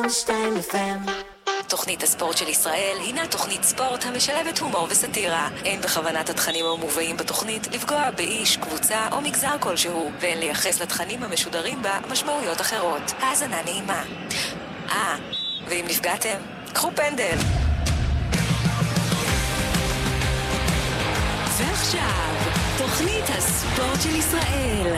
תוכנית הספורט של ישראל הינה תוכנית ספורט המשלבת הומור וסטירה. אין בכוונת התכנים המובאים בתוכנית לפגוע באיש, קבוצה או מגזר כלשהו, ואין לייחס לתכנים המשודרים בה משמעויות אחרות. האזנה נעימה. ואם נפגעתם, קחו פנדל. ועכשיו, תוכנית הספורט של ישראל.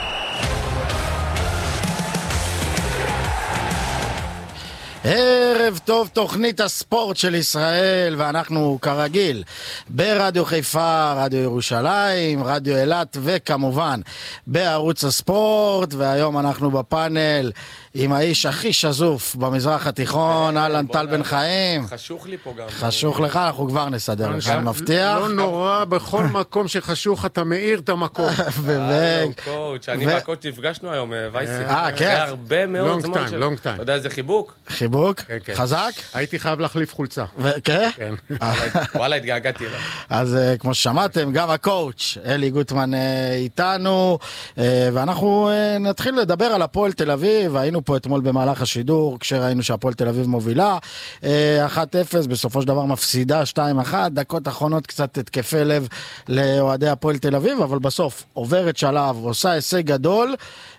ערב טוב, תוכנית הספורט של ישראל, ואנחנו כרגיל ברדיו חיפה, רדיו ירושלים, רדיו אילת וכמובן בערוץ הספורט. והיום אנחנו בפאנל עם האיש הכי שזוף במזרח התיכון, אלן טל בן חיים. חשוך לי פה גם. חשוך לך, אנחנו כבר נסדר לך, אני מבטיח. לא נורא, בכל מקום שחשוך אתה מאיר את המקום. קואוץ', אני והקואוץ' נפגשנו היום, וייסי. כן. זה הרבה מאוד זמן של... לונג טיים. אתה יודע איזה חיבוק? חיבוק? חזק? הייתי חייב להחליף חולצה. כן? כן. וואלה, התגעגעתי אליו. אז כמו ששמעתם, גם הקואוץ' אלי גוטמן איתנו, ואנחנו נתחיל לדבר על הפועל תל אביב. היינו פה אתמול במהלך השידור, כשראינו שהפועל תל אביב מובילה 1-0, בסופו של דבר מפסידה 2-1, דקות אחרונות קצת התקפי לב לאוהדי הפועל תל אביב, אבל בסוף עוברת שלב, עושה הישג גדול.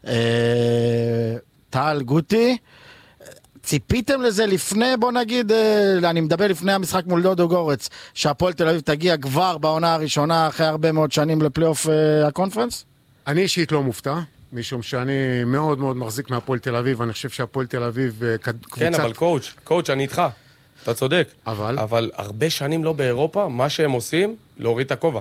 טל גוטי, ציפיתם לזה לפני, בוא נגיד, אני מדבר לפני המשחק מול דודו גורץ, שהפועל תל אביב תגיע כבר בעונה הראשונה אחרי הרבה מאוד שנים לפלייאוף הקונפרנס? אני אישית לא מופתע, משום שאני מאוד מאוד מחזיק מהפועל תל אביב, אני חושב שהפועל תל אביב קבוצת... כן, אבל קואוץ', אני איתך. אתה צודק. אבל הרבה שנים לא באירופה, מה שהם עושים, להוריד את הכובע.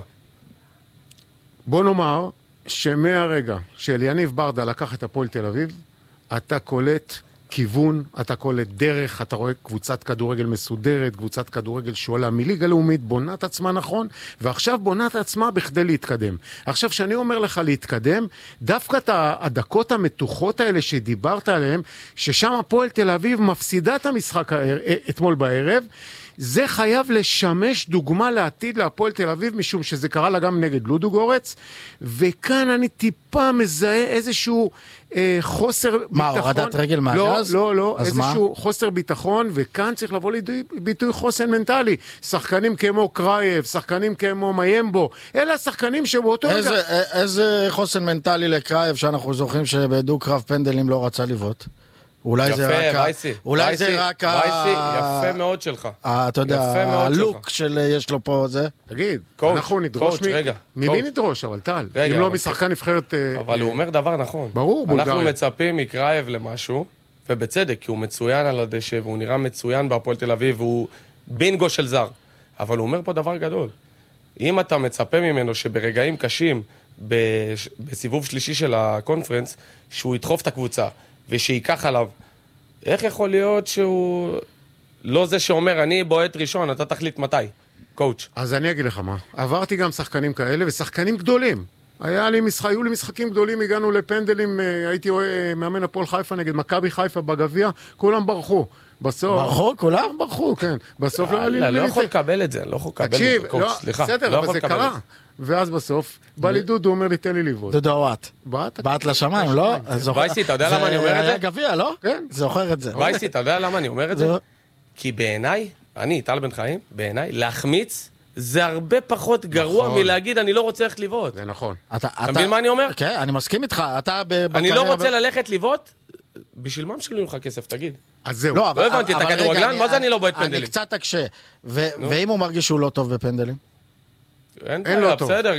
בוא נאמר שמהרגע של יניב ברדה לקח את הפועל תל אביב, אתה קולט כיוון, אתה קולט דרך, אתה רואה קבוצת כדורגל מסודרת, קבוצת כדורגל שעולה מליגה לאומית, בונה את עצמה נכון, ועכשיו בונה את עצמה בכדי להתקדם. עכשיו, שאני אומר לך להתקדם, דווקא את הדקות המתוחות האלה שדיברת עליהן, ששם הפועל תל אביב מפסידה את המשחק אתמול בערב, זה חייב לשמש דוגמה לעתיד להפועל תל אביב, משום שזה קרה לה גם נגד לודו גורץ, וכאן אני טיפה מזהה איזשהו חוסר ביטחון. מה, הורדת רגל מהגז? לא, איזשהו חוסר ביטחון, וכאן צריך לבוא לידי ביטוי חוסן מנטלי. שחקנים כמו קרייב, שחקנים כמו מיימבו, אלה השחקנים שבאותו רגע... איזה חוסן מנטלי לקרייב שאנחנו זוכרים שבדו קרב פנדלים לא רצה לבעוט? אולי זה רק יפה מאוד שלך. אתה יודע, הלוק של יש לו פה זה. תגיד, אנחנו נדרוש ממי נדרוש, אבל טל, אם לא משחקן נבחרת... אבל הוא אומר דבר נכון. ברור, בולגריה. אנחנו מצפים מקרייב למשהו, ובצדק, כי הוא מצוין על הדשא, והוא נראה מצוין בהפועל תל אביב, והוא בינגו של זר. אבל הוא אומר פה דבר גדול. אם אתה מצפה ממנו שברגעים קשים, בסיבוב שלישי של הקונפרנס, שהוא ידחוף את הקבוצה, ושיקח עליו, איך יכול להיות שהוא לא זה שאומר, אני בועט ראשון, אתה תחליט מתי, קואוץ'? אז אני אגיד לך מה, עברתי גם שחקנים כאלה, ושחקנים גדולים. היו לי משחקים גדולים, הגענו לפנדלים, הייתי מאמן הפועל חיפה נגד מכבי חיפה בגביע, כולם ברחו. בסוף... ברחו? כולם? ברחו, כן. בסוף לא יכול לקבל את זה, לא יכול לקבל את זה, קואוץ', סליחה. בסדר, אבל זה קרה. ואז בסוף, בא לי דודו, אומר לי, תן לי לבעוט. דודו וואט. בעט לשמיים, לא? וייסי, אתה יודע למה אני אומר את זה? זה היה גביע, לא? כן. זוכר את זה. וייסי, אתה יודע למה אני אומר את זה? כי בעיניי, אני, טל בן חיים, בעיניי, להחמיץ, זה הרבה פחות גרוע מלהגיד, אני לא רוצה ללכת לבעוט. זה נכון. אתה מבין מה אני אומר? כן, אני מסכים איתך. אני לא רוצה ללכת לבעוט, בשביל מה משלמים לך כסף, תגיד? אז זהו. לא הבנתי, אתה כדורגלן? מה זה אני לא בועט פנדלים? אני קצת אקשה. ואם הוא מרגיש שהוא לא טוב בפנדלים? אין לו טוב. בסדר,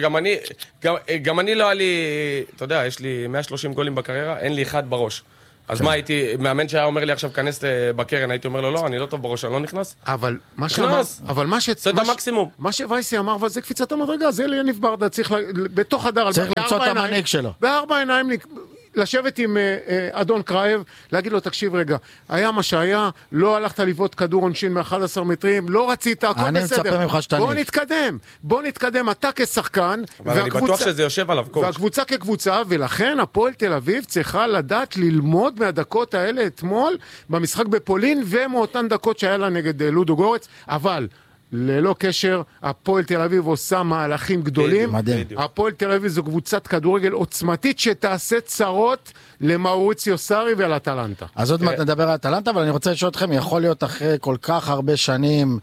גם אני לא היה לי, אתה יודע, יש לי 130 גולים בקריירה, אין לי אחד בראש. אז מה הייתי, מאמן שהיה אומר לי עכשיו כנס בקרן, הייתי אומר לו, לא, אני לא טוב בראש, אני לא נכנס. אבל מה שאמר, זה את המקסימום. מה שווייסי אמר, אבל זה קפיצת המדרגה, זה יניב ברדה, צריך בתוך הדר, צריך למצוא את המנהיג שלו. בארבע עיניים לשבת עם אדון קרייב, להגיד לו, תקשיב רגע, היה מה שהיה, לא הלכת לבעוט כדור עונשין מ-11 מטרים, לא רצית, הכל בסדר. אני מצפה ממך שתניב. בוא נתקדם, אתה כשחקן, אבל אני בטוח שזה יושב עליו קורס. והקבוצה כקבוצה, ולכן הפועל תל אביב צריכה לדעת ללמוד מהדקות האלה אתמול, במשחק בפולין, ומאותן דקות שהיה לה נגד לודו גורץ, אבל ללא קשר, הפועל תל אביב עושה מהלכים גדולים. מדהים. הפועל תל אביב זו קבוצת כדורגל עוצמתית שתעשה צרות למאוריציו סארי ולאטלנטה. אז עוד מעט נדבר על אטלנטה, אבל אני רוצה לשאול אתכם, יכול להיות אחרי כל כך הרבה שנים,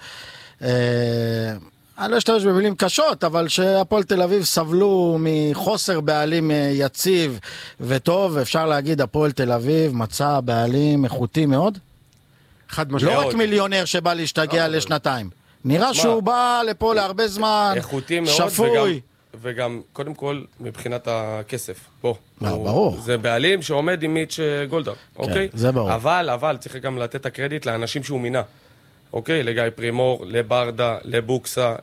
אני לא אשתמש במילים קשות, אבל שהפועל תל אביב סבלו מחוסר בעלים יציב וטוב, אפשר להגיד, הפועל תל אביב מצא בעלים איכותי מאוד? חד משמעית. לא רק מיליונר שבא להשתגע לשנתיים. נראה שהוא בא לפה להרבה זמן, איכותי מאוד, שפוי. וגם, קודם כל, מבחינת הכסף. בוא. ברור. זה בעלים שעומד עם מיץ' גולדהר, אוקיי? זה ברור. אבל, צריך גם לתת את הקרדיט לאנשים שהוא מינה. אוקיי? לגיא פרימור, לברדה, לבוקסה,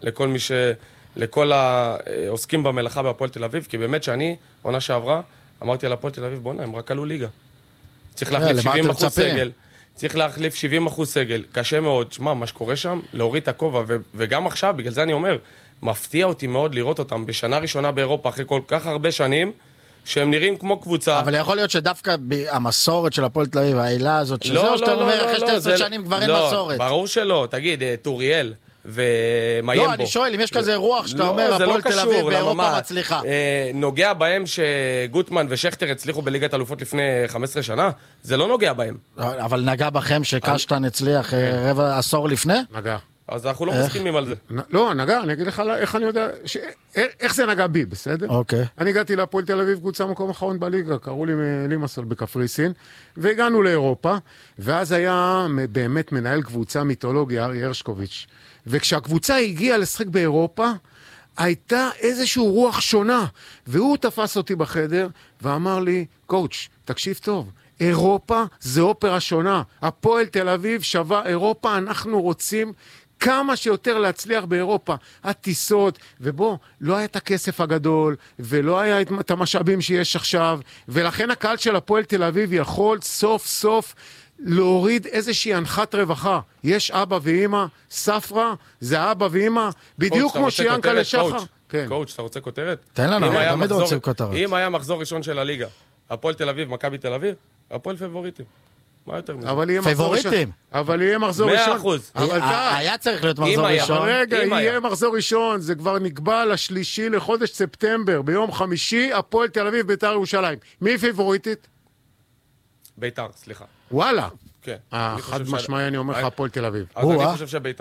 לכל העוסקים במלאכה בהפועל תל אביב, כי באמת שאני, עונה שעברה, אמרתי על הפועל תל אביב, בוא'נה, הם רק עלו ליגה. צריך להחליף 70% סגל. צריך להחליף 70% סגל. קשה מאוד. שמה, מה שקורה שם, להוריד את הכובע, וגם עכשיו, בגלל זה אני אומר, מפתיע אותי מאוד לראות אותם בשנה ראשונה באירופה, אחרי כל כך הרבה שנים, שהם נראים כמו קבוצה. אבל יכול להיות שדווקא המסורת של הפועל תל אביב, העילה הזאת, שזהו שאתה אומר, אחרי 12 שנים כבר אין מסורת. ברור שלא. תגיד, טוריאל ומיימבו. לא, אני שואל, אם יש כזה רוח שאתה אומר, הפועל תל אביב באירופה מצליחה. נוגע בהם שגוטמן ושכטר הצליחו בליגת אלופות לפני 15 שנה? זה לא נוגע בהם. אבל נגע בכם שקשטן הצליח רבע עשור לפני? נגע. אז אנחנו לא מסכימים על זה. לא, נגע, אני אגיד לך איך אני יודע, איך זה נגע בי, בסדר? אוקיי. אני הגעתי להפועל תל אביב, קבוצה מקום אחרון בליגה, קראו לי לימסול בקפריסין, והגענו לאירופה, ואז היה באמת מנהל קבוצה מיתולוגי, ארי הרשקוביץ', וכשהקבוצה הגיעה לשחק באירופה, הייתה איזשהו רוח שונה, והוא תפס אותי בחדר, ואמר לי, קואוץ', תקשיב טוב, אירופה זה אופרה שונה, הפועל תל אביב שווה אירופה, אנחנו רוצים כמה שיותר להצליח באירופה, הטיסות, ובוא, לא היה את הכסף הגדול, ולא היה את המשאבים שיש עכשיו, ולכן הקהל של הפועל תל אביב יכול סוף סוף להוריד איזושהי הנחת רווחה. יש אבא ואמא, ספרה, זה אבא ואמא, בדיוק כמו שיאנקה לשחר. קואוץ', אתה רוצה כותרת? תן לנו, תמיד רוצים כותרת. אם היה מחזור ראשון של הליגה, הפועל תל אביב, מכבי תל אביב, הפועל פייבוריטים. מה יותר מזה? פייבוריטים. אבל יהיה מחזור ראשון. 100%. היה צריך להיות מחזור ראשון. רגע, יהיה מחזור ראשון, זה כבר נקבע לשלישי לחודש ספטמבר, ביום חמישי, הפועל תל אביב, בית"ר ירושלים. מי פייבוריטית? בית"ר, סליחה. וואלה. כן. חד משמעי, אני אומר לך, הפועל תל אביב. אז אני חושב שבית"ר.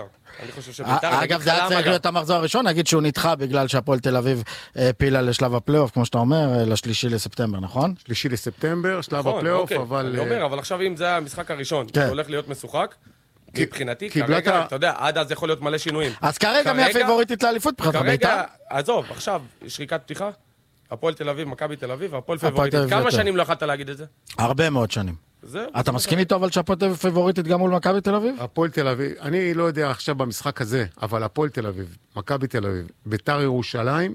אגב, זה היה צריך להיות המחזור הראשון, נגיד שהוא נדחה בגלל שהפועל תל אביב פילה לשלב הפלייאוף, כמו שאתה אומר, לשלישי לספטמבר, נכון? שלישי לספטמבר, שלב הפלייאוף, אבל... אני אומר, אבל עכשיו אם זה המשחק הראשון, זה הולך להיות משוחק, מבחינתי, כרגע, אתה יודע, עד אז יכול להיות מלא שינויים. אז כרגע מי הפייבוריטית לאליפות מבחינתך? בית"ר? עזוב, עכשיו, שריקת פתיחה, הפועל תל אביב, מכבי תל אביב, הפועל פייבוריטית. כמה שנים לא יכולת להגיד את זה? הרבה מאוד שנים. אתה מסכים איתו אבל שהפועל תל אביב פייבוריטית גם מול מכבי תל אביב? הפועל תל אביב, אני לא יודע עכשיו במשחק הזה, אבל הפועל תל אביב, מכבי תל אביב, בית"ר ירושלים,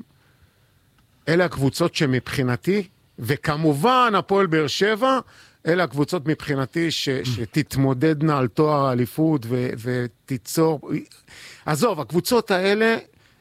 אלה הקבוצות שמבחינתי, וכמובן הפועל באר שבע, אלה הקבוצות מבחינתי שתתמודדנה על תואר האליפות ותיצור... עזוב, הקבוצות האלה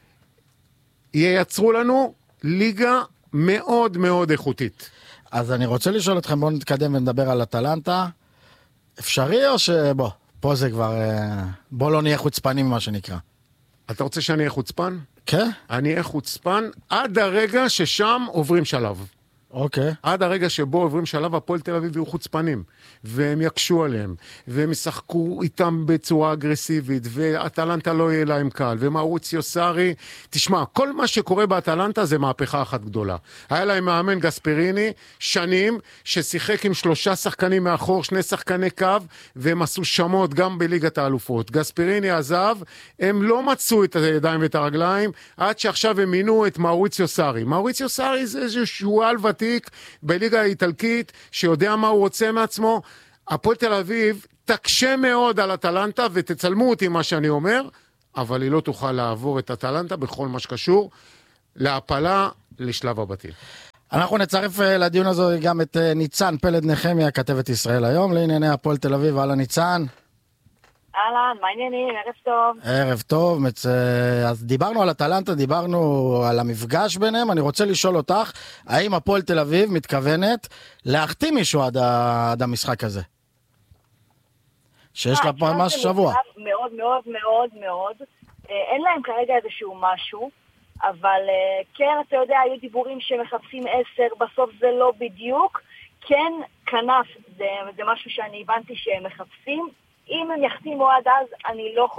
ייצרו לנו ליגה מאוד מאוד איכותית. אז אני רוצה לשאול אתכם, בואו נתקדם ונדבר על אטלנטה. אפשרי או שבוא, פה זה כבר... בוא לא נהיה חוצפנים מה שנקרא. אתה רוצה שאני אהיה חוצפן? כן. אני אהיה חוצפן עד הרגע ששם עוברים שלב. אוקיי. עד הרגע שבו עוברים שלב, הפועל תל אביב יהיו חוצפנים, והם יקשו עליהם, והם ישחקו איתם בצורה אגרסיבית, ואטלנטה לא יהיה להם קל, ומאוריציו סארי, תשמע, כל מה שקורה באטלנטה זה מהפכה אחת גדולה. היה להם מאמן גספריני, שנים, ששיחק עם 3 שחקנים מאחור, 2 שחקני קו, והם עשו שמות גם בליגת האלופות. גספריני עזב, הם לא מצאו את הידיים ואת הרגליים, עד שעכשיו הם מינו את מאוריציו סארי. מאוריציו סארי זה איזשהו ותיק בליגה האיטלקית, שיודע מה הוא רוצה מעצמו. הפועל תל אביב תקשה מאוד על אטלנטה, ותצלמו אותי מה שאני אומר, אבל היא לא תוכל לעבור את אטלנטה בכל מה שקשור להפלה לשלב הבתים. אנחנו נצרף לדיון הזה גם את ניצן פלד נחמיה, כתבת ישראל היום, לענייני הפועל תל אביב. הלאה ניצן. אהלן, מה העניינים? ערב טוב. ערב טוב. אז דיברנו על אטלנטה, דיברנו על המפגש ביניהם. אני רוצה לשאול אותך, האם הפועל תל אביב מתכוונת להחתים מישהו עד המשחק הזה? שיש לה ממש שבוע. מאוד מאוד מאוד מאוד אין להם כרגע איזשהו משהו, אבל כן, אתה יודע, היו דיבורים שמחפשים 10, בסוף זה לא בדיוק. כן, כנף, זה משהו שאני הבנתי שהם מחפשים. אם הם יחתימו עד אז, אני לא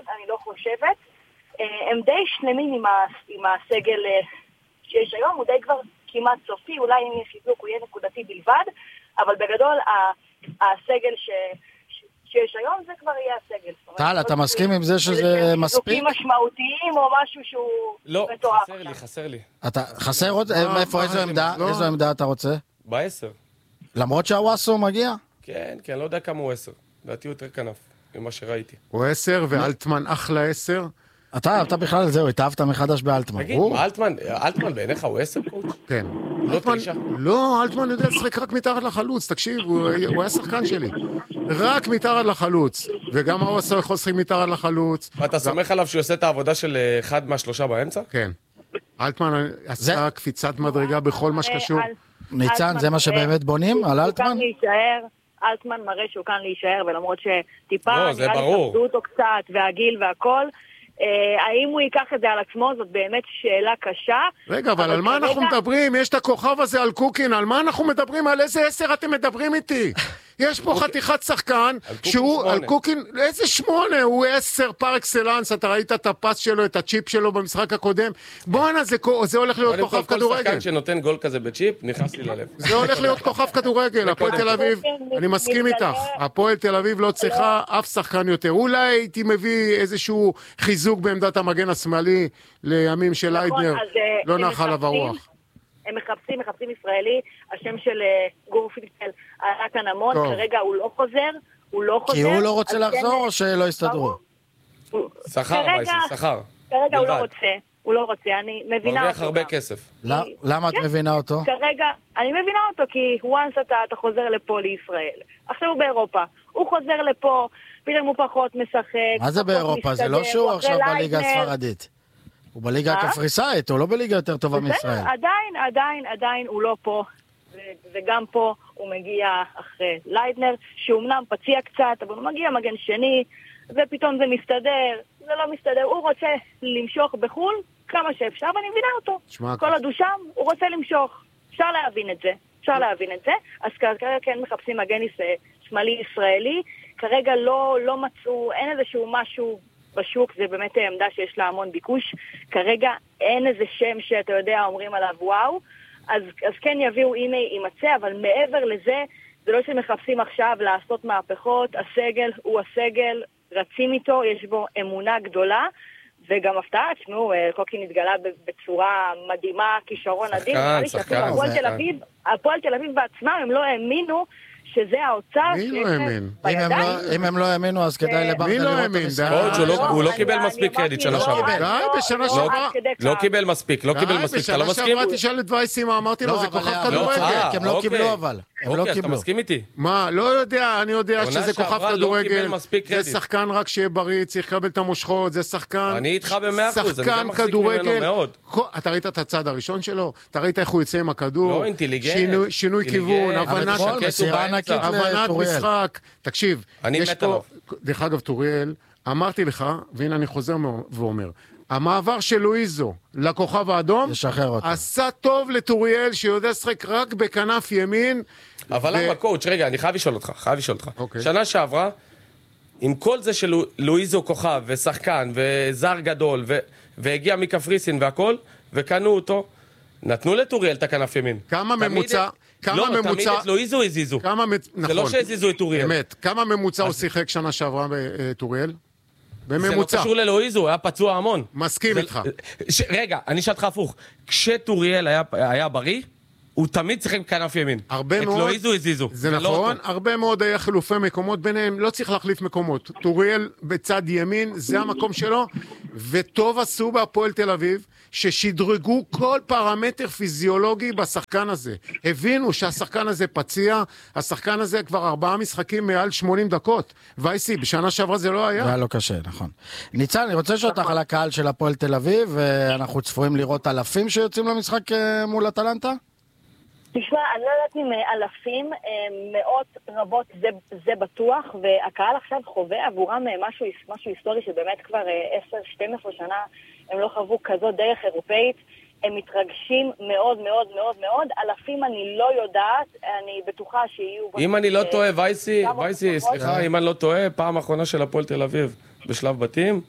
חושבת. הם די שלמים עם הסגל שיש היום, הוא די כבר כמעט סופי, אולי אם יש חיזוק הוא יהיה נקודתי בלבד, אבל בגדול הסגל שיש היום זה כבר יהיה הסגל. טל, אתה מסכים עם זה שזה מספיק? חיזוקים משמעותיים או משהו שהוא מטורף. לא, חסר לי. אתה חסר עוד? איזו עמדה? איזו עמדה אתה רוצה? ב-10. למרות שהוואסו מגיע? כן, לא יודע כמה הוא 10. לדעתי יותר כנף, ממה שראיתי. הוא 10 ואלטמן אחלה 10. אתה בכלל זהו, התאהבת מחדש באלטמן. תגיד, אלטמן בעיניך הוא 10 קוץ'? כן. לא 9? לא, אלטמן יודע לשחק רק מתחת לחלוץ, תקשיב, הוא היה שחקן שלי. רק מתחת לחלוץ. וגם הוא יכול לשחק מתחת לחלוץ. ואתה סומך עליו שהוא עושה את העבודה של אחד מהשלושה באמצע? כן. אלטמן עשה קפיצת מדרגה בכל מה שקשור. ניצן, זה מה שבאמת בונים על אלטמן? אלטמן מראה שהוא כאן להישאר, ולמרות שטיפה, לא, זה ברור. נראה לי אותו קצת, והגיל והכל, האם הוא ייקח את זה על עצמו, זאת באמת שאלה קשה. רגע, אבל על מה אנחנו מדברים? יש את הכוכב הזה על קוקין, על מה אנחנו מדברים? על איזה 10 אתם מדברים איתי? יש פה חתיכת שחקן שהוא על קוקין, איזה 8? הוא 10 פר אקסלנס, אתה ראית את הפס שלו, את הצ'יפ שלו במשחק הקודם? בואנה, זה הולך להיות כוכב כדורגל. כל שחקן שנותן גול כזה בצ'יפ, נכנס לי ללב. זה הולך להיות כוכב כדורגל, הפועל תל אביב, אני מסכים איתך, הפועל תל אביב לא צריכה אף שחקן יותר. אולי הייתי מביא איזשהו חיזוק בעמדת המגן השמאלי לימים של איידנר, לא נח עליו הרוח. הם מחפשים ישראלי, השם של גור פילפל היה כאן המון, כרגע הוא לא חוזר. כי הוא לא רוצה לחזור או שלא יסתדרו? שכר, שכר. כרגע הוא לא רוצה, אני מבינה אותו. מרוויח הרבה כסף. למה את מבינה אותו? כרגע, אני מבינה אותו כי once אתה חוזר לפה לישראל. עכשיו הוא באירופה, הוא חוזר לפה, פתאום הוא פחות משחק. מה זה באירופה? זה לא שהוא עכשיו בליגה הספרדית. הוא בליגה הקפריסאית, הוא לא בליגה יותר טובה מישראל. עדיין הוא לא פה, וגם פה הוא מגיע אחרי ליידנר, שאומנם פציע קצת, אבל הוא מגיע מגן שני, ופתאום זה מסתדר, זה לא מסתדר, הוא רוצה למשוך בחול כמה שאפשר, ואני מבינה אותו. כל עוד הוא שם, הוא רוצה למשוך. אפשר להבין את זה. אז כרגע כן מחפשים מגן שמאלי ישראלי, כרגע לא מצאו, אין איזשהו משהו בשוק, זה באמת עמדה שיש לה המון ביקוש. כרגע אין איזה שם שאתה יודע, אומרים עליו וואו, אז כן יביאו הנה יימצא, אבל מעבר לזה, זה לא שמחפשים עכשיו לעשות מהפכות, הסגל הוא הסגל, רצים איתו, יש בו אמונה גדולה, וגם הפתעה, תשמעו, קוקין התגלה בצורה מדהימה, כישרון אדיר. שחקן. הפועל תל אביב בעצמם, הם לא האמינו שזה האוצר. מי לא האמין? אם הם לא האמינו, אז כדאי לברדה מי לא לראות את האמין? המשחק. הוא לא קיבל מספיק קרדיט שנה שעברה. די, בשנה שעברה. לא קיבל מספיק, אתה לא מסכים? בשנה שעברה תשאל את וייסימה, אמרתי לו, זה כוכב כדורגל. הם לא קיבלו אבל. אוקיי, אתה מסכים איתי? מה, לא יודע, אני יודע שזה כוכב כדורגל, זה שחקן רק שיהיה בריא, צריך לקבל את המושכות, זה שחקן... אני איתך ב100%, אני שחקן גם מחזיק ממנו כדורגל. מאוד. אתה ראית את הצד הראשון שלו? אתה ראית איך הוא יוצא עם הכדור? לא, אינטליגנט. שינוי כיוון, הבנת משחק. תקשיב, יש פה... דרך אגב, טוריאל, אמרתי לך, והנה אני חוזר ואומר, המעבר של לואיזו לכוכב האדום עשה טוב לטוריאל שיודע לשחק רק בכנף ימין. אבל למה קואוץ', רגע, אני חייב לשאול אותך. שנה שעברה, עם כל זה של לואיזו כוכב ושחקן וזר גדול והגיע מקפריסין והכל, וקנו אותו, נתנו לטוריאל את הכנף ימין. כמה ממוצע? לא, תמיד את לואיזו הזיזו. זה לא שהזיזו את טוריאל. באמת, כמה ממוצע הוא שיחק שנה שעברה בטוריאל? בממוצע. זה לא קשור ללואיזו, הוא היה פצוע המון. מסכים איתך. רגע, אני אשאל אותך הפוך. כשטוריאל היה בריא, הוא תמיד שיחק בכנף ימין. הרבה מאוד. את לואיזו הזיזו. זה נכון, הרבה מאוד היה חילופי מקומות ביניהם, לא צריך להחליף מקומות. טוריאל בצד ימין, זה המקום שלו, וטוב עשו בהפועל תל אביב, ששדרגו כל פרמטר פיזיולוגי בשחקן הזה. הבינו שהשחקן הזה פציע, השחקן הזה כבר 4 משחקים מעל 80 דקות. וייסי, בשנה שעברה זה לא היה. זה היה לא קשה, נכון. ניצן, אני רוצה לשאול אותך על הקהל של הפועל תל אביב, ואנחנו צפויים לראות אלפים שיוצאים למשחק מול אטלנטה? תשמע, אני לא יודעת אם אלפים, מאות רבות זה בטוח, והקהל עכשיו חווה עבורם משהו היסטורי שבאמת כבר 10-12 שנה הם לא חוו כזאת דרך אירופאית, הם מתרגשים מאוד מאוד מאוד מאוד, אלפים אני לא יודעת, אני בטוחה שיהיו... אם אני לא טועה, וייסי, סליחה, אם אני לא טועה, פעם האחרונה של הפועל תל אביב בשלב בתים,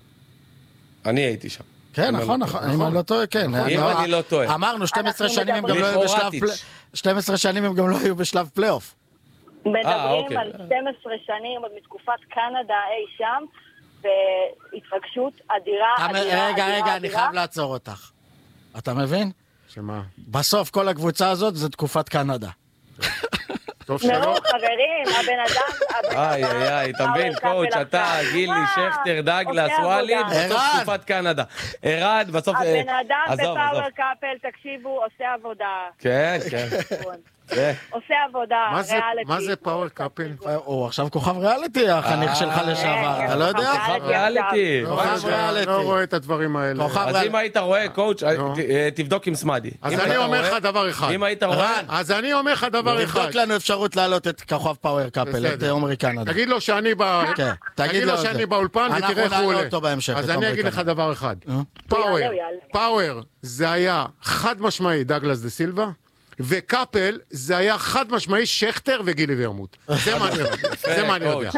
אני הייתי שם. כן, נכון, אם אני לא טועה, כן. אם אני לא טועה. אמרנו, 12 שנים הם גם לא היו בשלב 12 שנים הם גם לא היו בשלב פלייאוף. מדברים על 12 שנים עוד מתקופת קנדה אי שם, והתרגשות אדירה. רגע, אני חייב לעצור אותך. אתה מבין? שמה? בסוף כל הקבוצה הזאת זה תקופת קנדה. טוב שלא. חברים, הבן אדם... איי, אתה מבין, קואוץ', אתה, גילי, שכטר, דגלס, ווליד, בסוף תקופת קנדה. ערד, בסוף... הבן אדם בפאוור קאפל, תקשיבו, עושה עבודה. כן. עושה עבודה, ריאליטי. מה זה פאוור קאפל? הוא עכשיו כוכב ריאליטי, החניך שלך לשעבר, אתה לא יודע? כוכב ריאליטי. לא רואה את הדברים האלה. אז אם היית רואה, קואוץ', תבדוק עם סמדי. אז אני אומר לך דבר אחד. אם היית רואה... אז אני אומר לך דבר אחד. תבדוק לנו אפשרות להעלות את כוכב פאוור קאפל, את עומרי קנדה. תגיד לו שאני באולפן ותראה איך הוא עולה. אז אני אגיד לך דבר אחד. פאוור זה היה חד משמעי דגלס דה סילבה, וקאפל זה היה חד משמעי שכטר וגילי וירמות. זה מה אני יודע.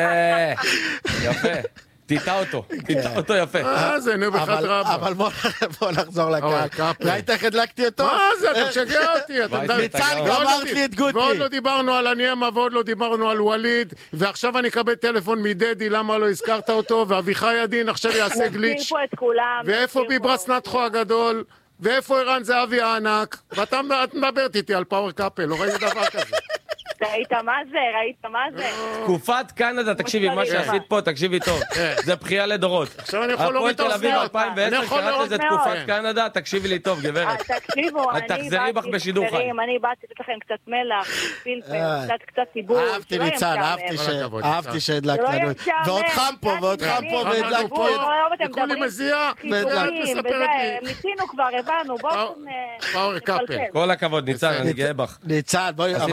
יפה. תיטע אותו יפה. זה נבחת רבה. אבל בוא נחזור לקהל. ראית איך הדלקתי אותו? מה זה? אתה משגע אותי. ניצן גמרת לי את גוטי. ועוד לא דיברנו על הניאמה ועוד לא דיברנו על ווליד, ועכשיו אני אקבל טלפון מדדי למה לא הזכרת אותו, ואביחי ידין עכשיו יעשה גליץ'. ואיפה ביברס נתחו הגדול? ואיפה ערן זהבי הענק? ואתה מדברת איתי על פאוור קאפל, לא ראיתי דבר כזה. ראית מה זה? תקופת קנדה, תקשיבי, מה שעשית פה, תקשיבי טוב. זה בחייה לדורות. עכשיו אני יכול להוריד את הפועל תל אביב האוזניות. 2010, קראת לזה תקופת קנדה, תקשיבי לי טוב, גברת. תקשיבו, תחזרי בך בשידור חי. אני באתי לתת לכם קצת מלח, פלפל, קצת ציבור. אהבתי ניצן, אהבתי שהדלקת לנו. ועוד חם פה, והדלקת פה. כולי מזיע, ניסינו כבר, הבנו, פאוור קאפל. כל הכבוד, ניצן, אני גאה בך. ניצן,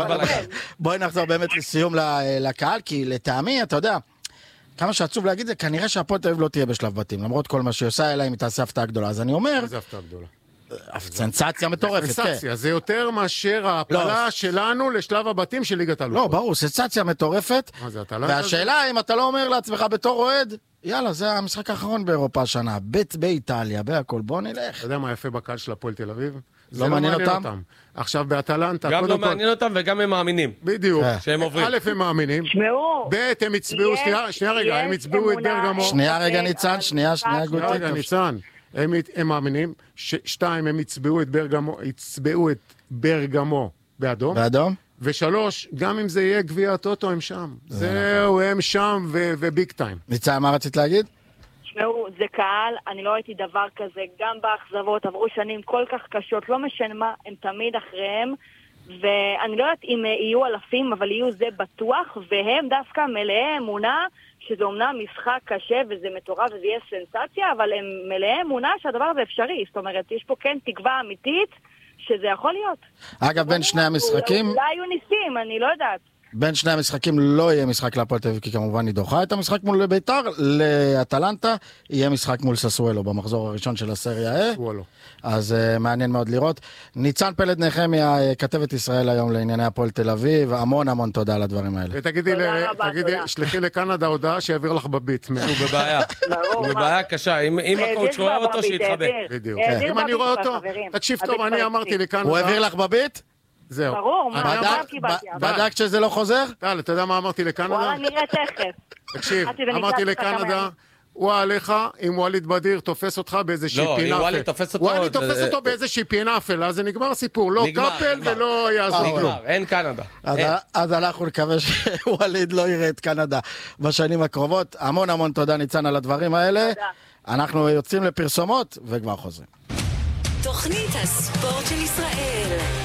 בואי נחזור באמת לסיום לקהל, כי לטעמי, אתה יודע, כמה שעצוב להגיד זה, כנראה שהפועל תל אביב לא תהיה בשלב בתים, למרות כל מה שהיא עושה, אלא אם היא תעשה הפתעה גדולה. אז אני אומר... איזה הפתעה גדולה? סנסציה מטורפת, כן. סנסציה, זה יותר מאשר ההפלה שלנו לשלב הבתים של ליגת האלופות. לא, ברור, סנסציה מטורפת, והשאלה אם אתה לא אומר לעצמך בתור אוהד, יאללה, זה המשחק האחרון באירופה השנה, באיטליה, בהכל, בוא נלך. אתה יודע מה יפה בקהל של הפועל תל אביב? לא מעניין אותם? עכשיו באטלנטה, גם לא מעניין אותם וגם הם מאמינים. בדיוק. שהם עוברים. א' הם מאמינים. שמעו. ב' הם הצביעו, שנייה רגע, הם הצביעו את ברגמו. שנייה רגע ניצן, שנייה גוטי. רגע ניצן, הם מאמינים. 2 הם הצביעו את ברגמו באדום. באדום? ו3, גם אם זה יהיה גביע הטוטו, הם שם. זהו, הם שם וביג טיים. ניצן, מה רצית להגיד? תשמעו, זה קהל, אני לא ראיתי דבר כזה, גם באכזבות, עברו שנים כל כך קשות, לא משנה מה, הם תמיד אחריהם, ואני לא יודעת אם יהיו אלפים, אבל יהיו זה בטוח, והם דווקא מלאי אמונה, שזה אומנם משחק קשה וזה מטורף וזה יהיה סנסציה, אבל הם מלאי אמונה שהדבר הזה אפשרי, זאת אומרת, יש פה כן תקווה אמיתית שזה יכול להיות. אגב, בין שני המשחקים... אולי היו ניסים, אני לא יודעת. בין שני המשחקים לא יהיה משחק להפועל תל אביב, כי כמובן היא דוחה את המשחק מול ביתר, לאטלנטה יהיה משחק מול ססואלו במחזור הראשון של הסריה A. אז מעניין מאוד לראות. ניצן פלד נחמיה, כתבת ישראל היום לענייני הפועל תל אביב, המון תודה על הדברים האלה. תגידי, שלחי לקנדה הודעה שיעביר לך בביט. הוא בבעיה. הוא בבעיה קשה. אם הקואוץ' רואה אותו, שיתחבא. בדיוק. אם אני רואה אותו, תקשיב טוב, אני אמרתי לקנדה. הוא העביר לך בביט? זהו. ברור, בדקת שזה לא חוזר? טל, אתה יודע מה אמרתי לקנדה? וואלה, נראה תכף. תקשיב, אמרתי לקנדה, הוא עליך, אם ווליד בדיר תופס אותך באיזושהי פינה אפל. לא, אם ווליד תופס אותו... ווליד תופס אותו באיזושהי פינה אפל, אז זה נגמר הסיפור. לא קאפל ולא יעזור. נגמר, אין קנדה. אז אנחנו נקווה שווליד לא יראה את קנדה בשנים הקרובות. המון תודה ניצן על הדברים האלה. אנחנו יוצאים לפרסומות וכבר חוזרים. תוכנית הספורט של ישראל.